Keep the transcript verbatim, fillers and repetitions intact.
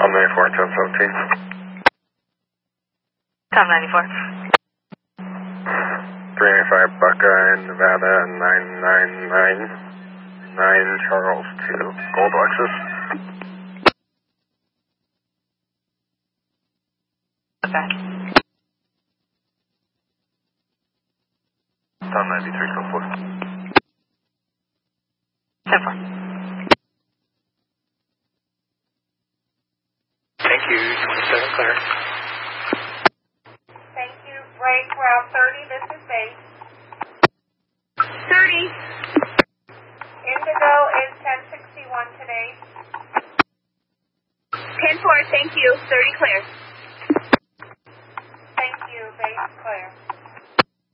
Tom ninety-four, ten seventeen. Tom ninety-four. three ninety-five Buckeye, Nevada, nine nine nine nine Charles two, Gold Lexus. Okay. Tom ninety-three, code four. ten four. Thank you, twenty-seven clear. Thank you. Break route thirty, this is base. thirty. Indigo is ten sixty-one today. ten four, thank you. thirty clear.